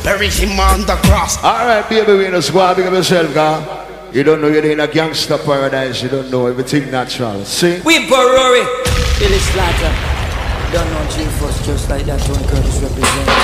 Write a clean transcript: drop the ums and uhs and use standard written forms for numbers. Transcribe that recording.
bury him on the cross. Alright, baby, we in the squad, big up yourself, God. You don't know you're in a gangster paradise, you don't know everything natural. See? We Rory, Billy Slaughter. Don't know G-Force just like that, Tony Curtis represents.